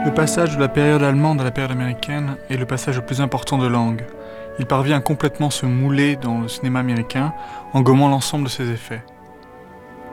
Le passage de la période allemande à la période américaine est le passage le plus important de Lang. Il parvient à complètement se mouler dans le cinéma américain en gommant l'ensemble de ses effets.